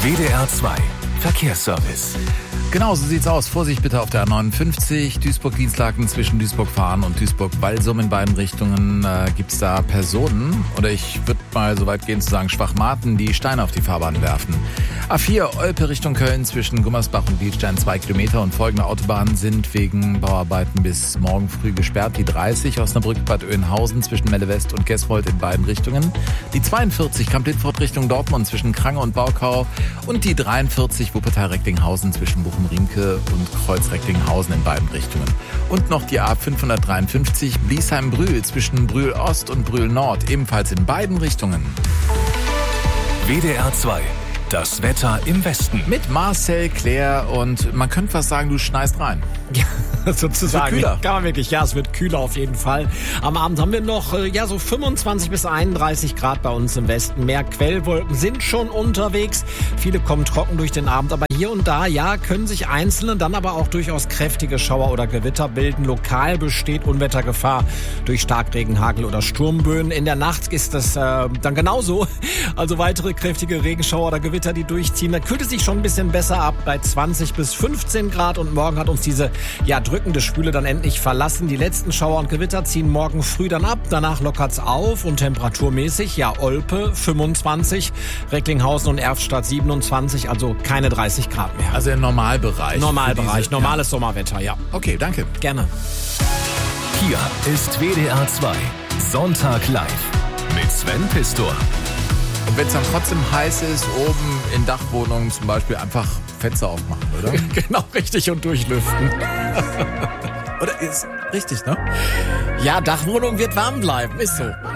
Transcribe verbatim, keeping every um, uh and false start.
W D R zwei Verkehrsservice. Genau, so sieht's aus. Vorsicht bitte auf der A neunundfünfzig, Duisburg-Dienstlaken zwischen Duisburg-Fahren und Duisburg-Walsum. In beiden Richtungen äh, gibt's da Personen, oder ich würde mal so weit gehen zu sagen Schwachmaten, die Steine auf die Fahrbahn werfen. A vier, Olpe Richtung Köln zwischen Gummersbach und Liedstein zwei Kilometer und folgende Autobahnen sind wegen Bauarbeiten bis morgen früh gesperrt. Die dreißig, Osnabrück-Bad Oeynhausen zwischen Melle-West und Gesvold in beiden Richtungen. Die zweiundvierzig, Kamp-Lintfort Richtung Dortmund zwischen Krange und Baukau. Und die dreiundvierzig, Wuppertal-Recklinghausen zwischen Bochum-Riemke und Kreuz-Recklinghausen in beiden Richtungen. Und noch die A fünfhundertdreiundfünfzig, Bliesheim-Brühl zwischen Brühl-Ost und Brühl-Nord, ebenfalls in beiden Richtungen. W D R zwei. Das Wetter im Westen. Mit Marcel, Claire und man könnte fast sagen, du schneist rein. Ja, sozusagen. Kühler. Kann man wirklich, ja, es wird kühler auf jeden Fall. Am Abend haben wir noch, ja, so fünfundzwanzig bis einunddreißig Grad bei uns im Westen. Mehr Quellwolken sind schon unterwegs. Viele kommen trocken durch den Abend, aber hier und da, ja, können sich einzelne, dann aber auch durchaus kräftige Schauer oder Gewitter bilden. Lokal besteht Unwettergefahr durch Starkregen, Hagel oder Sturmböen. In der Nacht ist das äh, dann genauso. Also weitere kräftige Regenschauer oder Gewitter, die durchziehen. Da kühlt es sich schon ein bisschen besser ab bei zwanzig bis fünfzehn Grad und morgen hat uns diese, ja, drückende Schwüle dann endlich verlassen. Die letzten Schauer und Gewitter ziehen morgen früh dann ab. Danach lockert's auf und temperaturmäßig, ja, Olpe fünfundzwanzig, Recklinghausen und Erftstadt siebenundzwanzig, also keine dreißig Grad mehr. Also im Normalbereich. Normalbereich, diese, normales ja. Sommerwetter, ja. Okay, danke. Gerne. Hier ist W D R zwei Sonntag live mit Sven Pistor. Und wenn es dann trotzdem heiß ist, oben in Dachwohnungen zum Beispiel einfach Fenster aufmachen, oder? Genau, richtig, und durchlüften. Oder ist richtig, ne? Ja, Dachwohnung wird warm bleiben, ist so.